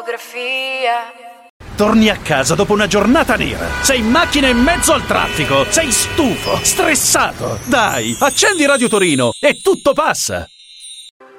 fotografia. Torni a casa dopo una giornata nera. Sei in macchina in mezzo al traffico. Sei stufo, stressato. Dai, accendi Radio Torino e tutto passa.